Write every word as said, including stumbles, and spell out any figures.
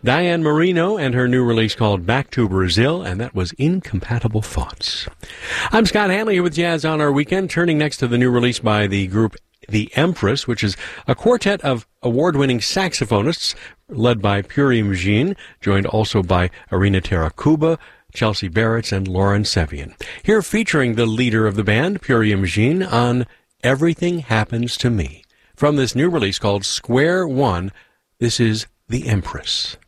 Diane Marino and her new release called Back to Brazil, and that was Incompatible Thoughts. I'm Scott Hanley here with Jazz on Our Weekend, turning next to the new release by the group The Empress, which is a quartet of award-winning saxophonists led by Puri Mjin, joined also by Irina Terakuba, Chelsea Barretts, and Lauren Sevian. Here featuring the leader of the band, Puri Mjin, on Everything Happens to Me. From this new release called Square One, this is The Empress.